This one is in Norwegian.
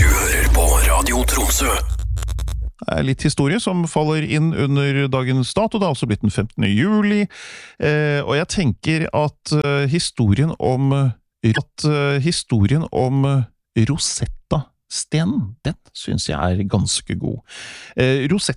Du hører på Radio Tromsø. Litt historie som faller inn under dagens dato. Det har altså blitt den 15. juli, og jeg tenker at historien om Rosetta-stenen, den synes jeg ganske god. Rosetta